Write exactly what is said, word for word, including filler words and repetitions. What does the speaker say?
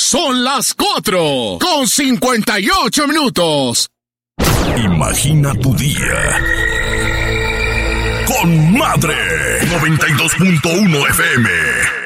Son las cuatro con cincuenta y ocho minutos. Imagina tu día con Madre noventa y dos punto uno F M.